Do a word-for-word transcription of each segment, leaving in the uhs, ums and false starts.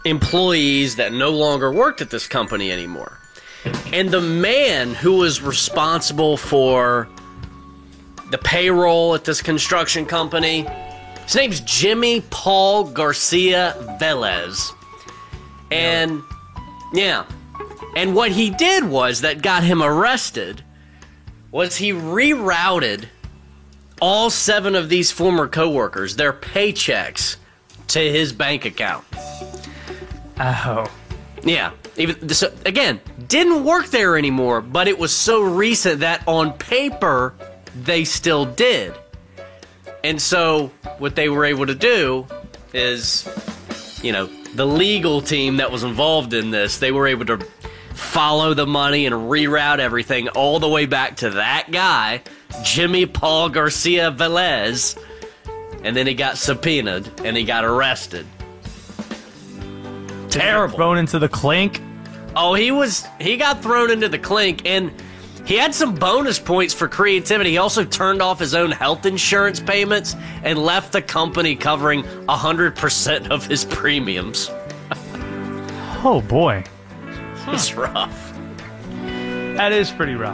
employees that no longer worked at this company anymore. And the man who was responsible for the payroll at this construction company, his name's Jimmy Paul Garcia Velez. And, yeah. And what he did was that got him arrested was he rerouted all seven of these former coworkers, their paychecks, to his bank account. Oh. Yeah. Even so, again, didn't work there anymore, but it was so recent that on paper, they still did. And so what they were able to do is, you know, the legal team that was involved in this, they were able to follow the money and reroute everything all the way back to that guy, Jimmy Paul Garcia Velez, and then he got subpoenaed and he got arrested. Terrible. Thrown into the clink. Oh, he was he got thrown into the clink, and he had some bonus points for creativity. He also turned off his own health insurance payments and left the company covering one hundred percent of his premiums. Oh, boy. It's rough. That is pretty rough.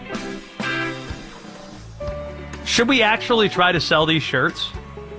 Should we actually try to sell these shirts?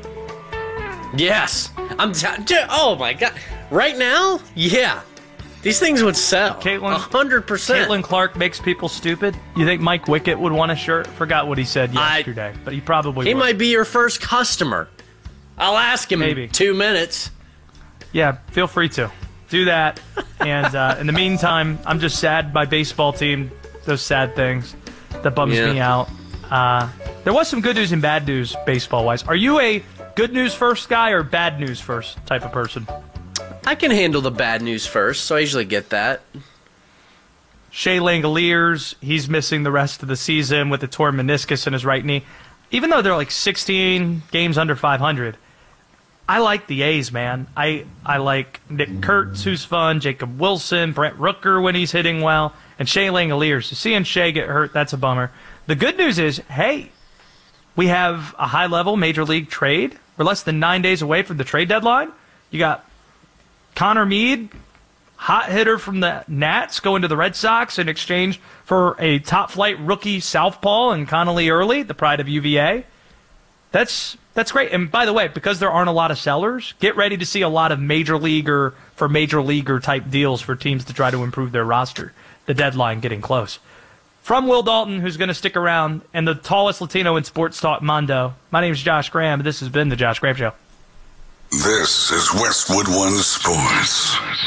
Yes. I'm t- dude, oh, my God. Right now? Yeah. These things would sell. Caitlin, one hundred percent. Caitlin Clark makes people stupid. You think Mike Wickett would want a shirt? Forgot what he said yesterday, I, but he probably He would. might be your first customer. I'll ask him Maybe. in two minutes. Yeah, feel free to. Do that. And uh, in the meantime, I'm just sad my baseball team, those sad things. That bums Yeah. me out. Uh, there was some good news and bad news baseball-wise. Are you a good news first guy or bad news first type of person? I can handle the bad news first, so I usually get that. Shea Langoliers, he's missing the rest of the season with a torn meniscus in his right knee. Even though they're like sixteen games under five hundred, I like the A's, man. I, I like Nick Kurtz, who's fun, Jacob Wilson, Brent Rooker when he's hitting well, and Shea Langoliers. So seeing Shea get hurt, that's a bummer. The good news is, hey, we have a high-level major league trade. We're less than nine days away from the trade deadline. You got Connor Meade, hot hitter from the Nats, going to the Red Sox in exchange for a top-flight rookie southpaw and Connolly Early, the pride of U V A. That's that's great. And by the way, because there aren't a lot of sellers, get ready to see a lot of major leaguer for major leaguer type deals for teams to try to improve their roster. The deadline getting close. From Will Dalton, who's going to stick around, and the tallest Latino in sports talk mondo, my name is Josh Graham. This has been The Josh Graham Show. This is Westwood One Sports.